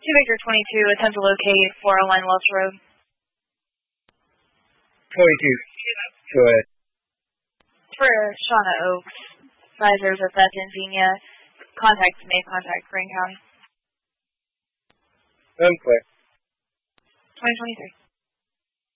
Victor 22, attempt to locate 409 Welch Road. 22, go ahead. For Shauna Oaks, advisors of Beth and Venia, may contact Greene County. Unclear. 2023.